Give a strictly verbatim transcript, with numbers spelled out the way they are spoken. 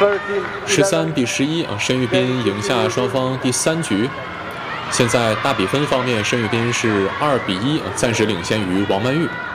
十三比十一啊，申玉斌赢下双方第三局。现在大比分方面，申玉斌是二比一，暂时领先于王曼玉。